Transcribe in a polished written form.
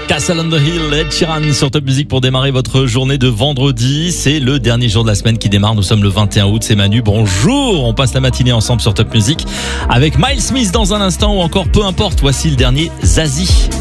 Castle on the Hill, Ed Sheeran sur Top Music pour démarrer votre journée de vendredi. C'est le dernier jour de la semaine qui démarre. Nous sommes le 21 août. C'est Manu. Bonjour. On passe la matinée ensemble sur Top Music avec Miles Smith dans un instant ou encore peu importe. Voici le dernier Zazie.